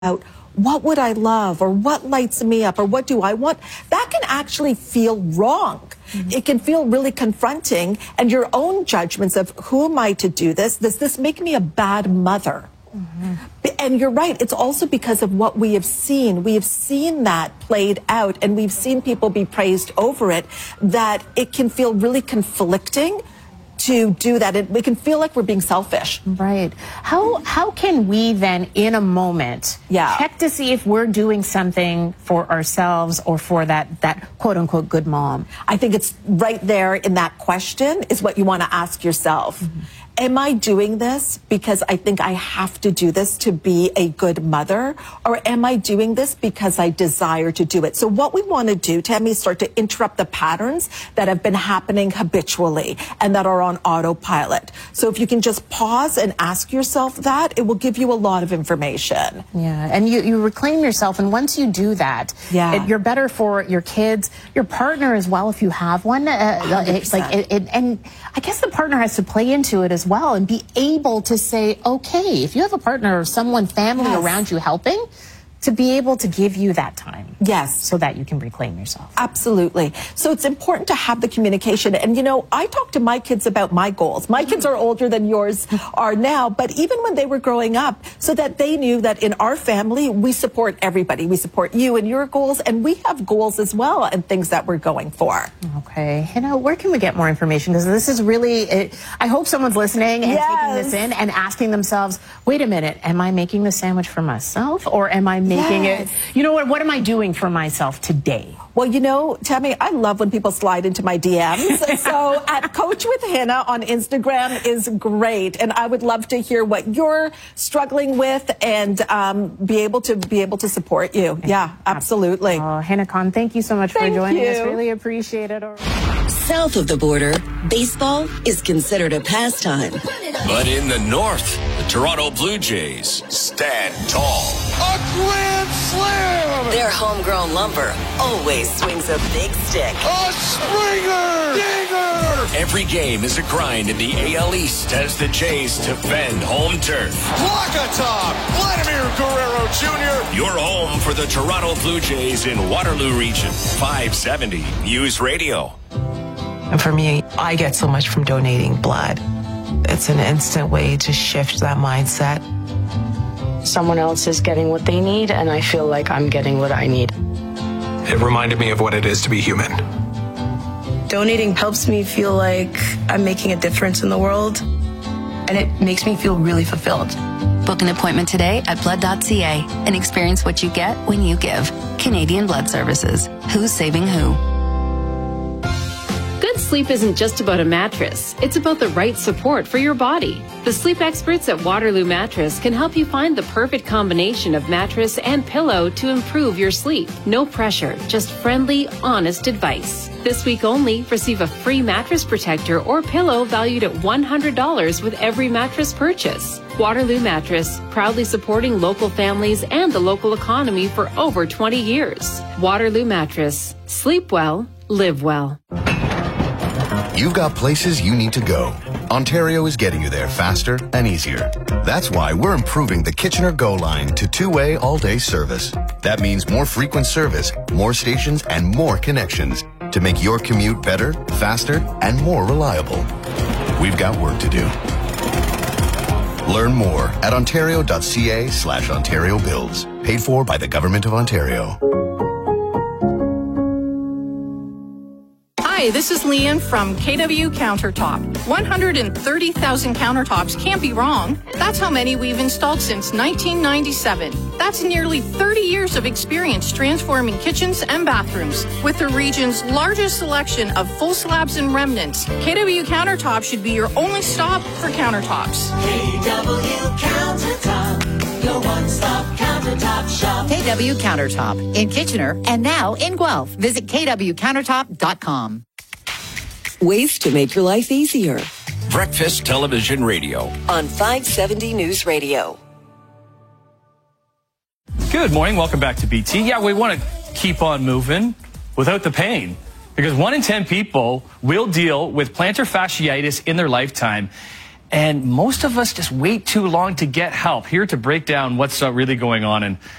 out what would I love or what lights me up or what do I want, that can actually feel wrong. It can feel really confronting, and your own judgments of who am I to do this? Does this make me a bad mother? And you're right, it's also because of what we have seen. We have seen that played out, and we've seen people be praised over it, that it can feel really conflicting to do that. It can feel like we're being selfish. Right. How can we then, in a moment, check to see if we're doing something for ourselves or for that quote-unquote good mom? I think it's right there in that question is what you want to ask yourself. Am I doing this because I think I have to do this to be a good mother? Or am I doing this because I desire to do it? So what we want to do, Tammy, is start to interrupt the patterns that have been happening habitually and that are on autopilot. So if you can just pause and ask yourself that, it will give you a lot of information. Yeah, and you reclaim yourself, and once you do that, you're better for your kids, your partner as well, if you have one. And I guess the partner has to play into it as well and be able to say, okay, if you have a partner or someone, family around you helping, to be able to give you that time. Yes. So that you can reclaim yourself. Absolutely. So it's important to have the communication. And, you know, I talk to my kids about my goals. My kids are older than yours are now, but even when they were growing up, so that they knew that in our family, we support everybody. We support you and your goals, and we have goals as well and things that we're going for. Okay. You know, where can we get more information? Because this is really, I hope someone's listening and taking this in and asking themselves, wait a minute, am I making the sandwich for myself, or am I making it, you know what am I doing for myself today? Well, you know, Tammy, I love when people slide into my DMs. So at Coach with Hannah on Instagram is great. And I would love to hear what you're struggling with and be able to support you. Yeah, absolutely. Oh, Hannah Kahn, thank you so much for joining us. Really appreciate it. South of the border, baseball is considered a pastime. But in the north, the Toronto Blue Jays stand tall. A grand slam! Their homegrown lumber always swings a big stick. A Springer! Dinger! Every game is a grind in the AL East as the Jays defend home turf. Walk-a-top! Vladimir Guerrero Jr. Your home for the Toronto Blue Jays in Waterloo Region. 570 News Radio. And for me, I get so much from donating blood. It's an instant way to shift that mindset. Someone else is getting what they need, and I feel like I'm getting what I need. It reminded me of what it is to be human. Donating helps me feel like I'm making a difference in the world, and it makes me feel really fulfilled. Book an appointment today at blood.ca and experience what you get when you give. Canadian Blood Services. Who's saving who? Good sleep isn't just about a mattress. It's about the right support for your body. The sleep experts at Waterloo Mattress can help you find the perfect combination of mattress and pillow to improve your sleep. No pressure, just friendly, honest advice. This week only, receive a free mattress protector or pillow valued at $100 with every mattress purchase. Waterloo Mattress, proudly supporting local families and the local economy for over 20 years. Waterloo Mattress. Sleep well, live well. You've got places you need to go. Ontario is getting you there faster and easier. That's why we're improving the Kitchener Go line to two-way all-day service. That means more frequent service, more stations, and more connections to make your commute better, faster, and more reliable. We've got work to do. Learn more at ontario.ca/Ontario Builds. Paid for by the Government of Ontario. Hi, this is Leanne from KW Countertop. 130,000 countertops can't be wrong. That's how many we've installed since 1997. That's nearly 30 years of experience transforming kitchens and bathrooms. With the region's largest selection of full slabs and remnants, KW Countertop should be your only stop for countertops. KW Countertop, your one-stop countertop shop. KW Countertop in Kitchener and now in Guelph. Visit kwcountertop.com. Ways to make your life easier. Breakfast Television Radio. On 570 News Radio. Good morning. Welcome back to BT. Yeah, we want to keep on moving without the pain, because 1 in 10 people will deal with plantar fasciitis in their lifetime. And most of us just wait too long to get help. Here to break down what's really going on and